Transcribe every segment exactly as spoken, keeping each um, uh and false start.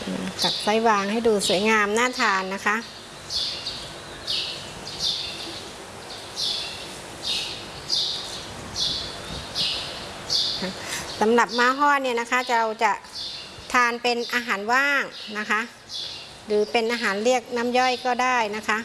ตักไส้วางให้ดูสวยงามน่าทานนะคะสำหรับม้าฮ้อเนี่ยนะคะเราจะทานเป็นอาหารว่างนะคะหรือเป็นอาหารเรียกน้ำย่อยก็ได้นะคะ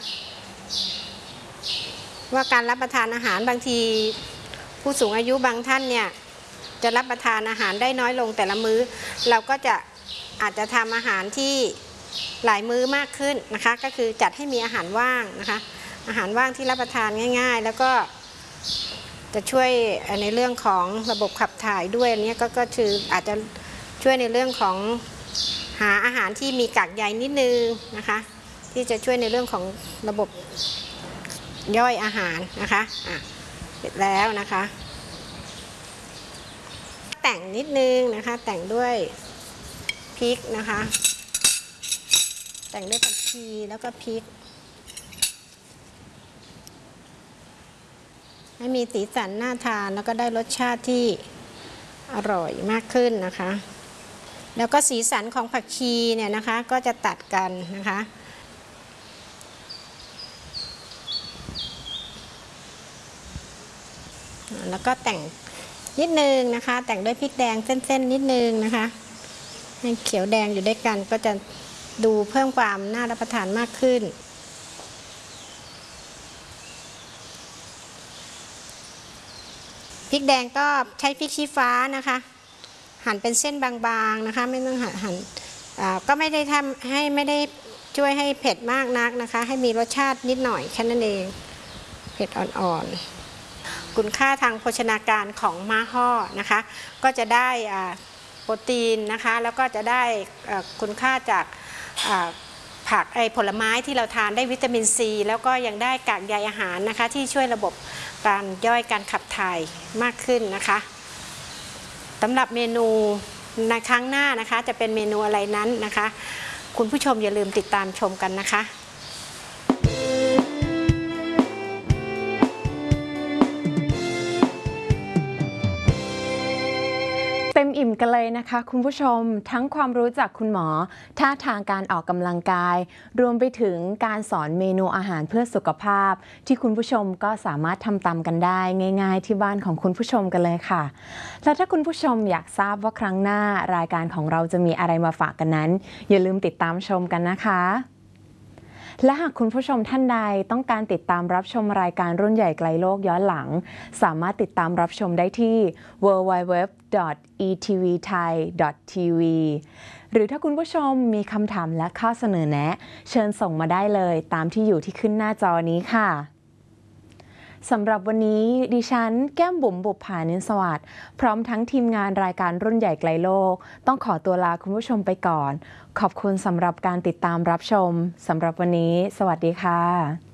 ว่าการรับประทานอาหารบางทีผู้สูงอายุบางท่านเนี่ยจะรับประทานอาหารได้น้อยลงแต่ละมื้อเราก็จะอาจจะทำอาหารที่หลายมื้อมากขึ้นนะคะก็คือจัดให้มีอาหารว่างนะคะอาหารว่างที่รับประทานง่ายๆแล้วก็จะช่วยในเรื่องของระบบขับถ่ายด้วยอันนี้ก็ก็คืออาจจะช่วยในเรื่องของหาอาหารที่มีกากใยนิดนึงนะคะที่จะช่วยในเรื่องของระบบย่อยอาหารนะคะอ่ะเสร็จแล้วนะคะแต่งนิดนึงนะคะแต่งด้วยพริกนะคะแต่งด้วยผักชีแล้วก็พริกให้มีสีสันน่าทานแล้วก็ได้รสชาติที่อร่อยมากขึ้นนะคะแล้วก็สีสันของผักชีเนี่ยนะคะก็จะตัดกันนะคะแล้วก็แต่งนิดนึงนะคะแต่งด้วยพริกแดงเส้นๆนิดนึงนะคะให้เขียวแดงอยู่ด้วยกันก็จะดูเพิ่มความน่ารับประทานมากขึ้นพริกแดงก็ใช้พริกชี้ฟ้านะคะหั่นเป็นเส้นบางๆนะคะไม่ต้องหั่นหั่นก็ไม่ได้ทำให้ไม่ได้ช่วยให้เผ็ดมากนักนะคะให้มีรสชาตินิดหน่อยแค่นั้นเองเผ็ดอ่อนๆคุณค่าทางโภชนาการของม้าฮ้อนะคะก็จะได้โปรตีนนะคะแล้วก็จะได้คุณค่าจากผักไอผลไม้ที่เราทานได้วิตามินซีแล้วก็ยังได้กากใยอาหารนะคะที่ช่วยระบบการย่อยการขับถ่ายมากขึ้นนะคะสำหรับเมนูในครั้งหน้านะคะจะเป็นเมนูอะไรนั้นนะคะคุณผู้ชมอย่าลืมติดตามชมกันนะคะเต็มอิ่มกันเลยนะคะคุณผู้ชมทั้งความรู้จากคุณหมอท่าทางการออกกำลังกายรวมไปถึงการสอนเมนูอาหารเพื่อสุขภาพที่คุณผู้ชมก็สามารถทำตามกันได้ง่ายๆที่บ้านของคุณผู้ชมกันเลยค่ะและถ้าคุณผู้ชมอยากทราบว่าครั้งหน้ารายการของเราจะมีอะไรมาฝากกันนั้นอย่าลืมติดตามชมกันนะคะและหากคุณผู้ชมท่านใดต้องการติดตามรับชมรายการรุ่นใหญ่ไกลโลกย้อนหลังสามารถติดตามรับชมได้ที่ ดับเบิลยู ดับเบิลยู ดับเบิลยู ดอท อี ที วี ไทย ดอท ที วี หรือถ้าคุณผู้ชมมีคำถามและข้อเสนอแนะเชิญส่งมาได้เลยตามที่อยู่ที่ขึ้นหน้าจอนี้ค่ะสำหรับวันนี้ดิฉันแก้มบุ๋มบุปผานินสวัสดิ์พร้อมทั้งทีมงานรายการรุ่นใหญ่ไกลโลกต้องขอตัวลาคุณผู้ชมไปก่อนขอบคุณสำหรับการติดตามรับชมสำหรับวันนี้สวัสดีค่ะ